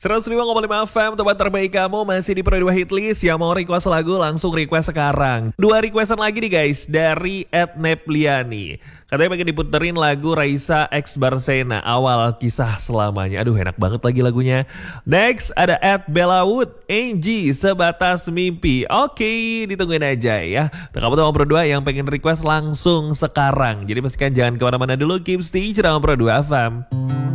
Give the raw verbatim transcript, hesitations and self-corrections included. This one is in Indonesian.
seratus lima koma lima F M, tempat terbaik kamu masih di Pro dua Hitlist. Yang mau request lagu langsung request sekarang. Dua requestan lagi nih guys dari Ed Nepliani. Katanya pengen diputerin lagu Raisa X Barsena, Awal Kisah Selamanya. Aduh enak banget lagi lagunya. Next ada Ed Belawood, Angie Sebatas Mimpi. Oke, ditungguin aja ya. Untuk kamu teman Pro dua yang pengen request langsung sekarang. Jadi pastikan jangan kemana-mana dulu, keep stay sama Pro dua F M.